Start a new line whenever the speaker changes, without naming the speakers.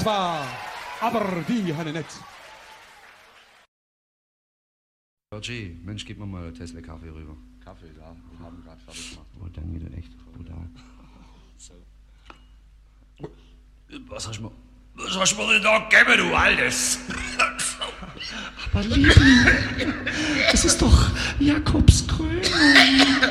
Das war aber die Hanne nett.
Georgie, Mensch, gib mir mal Tesla Kaffee rüber.
Kaffee, da. Wir haben gerade fertig gemacht.
Oh, dann wieder echt brutal.
So.
Was hast du mir denn da gegeben, du Altes?
Aber Liebling, es ist doch Jakobs Krönung.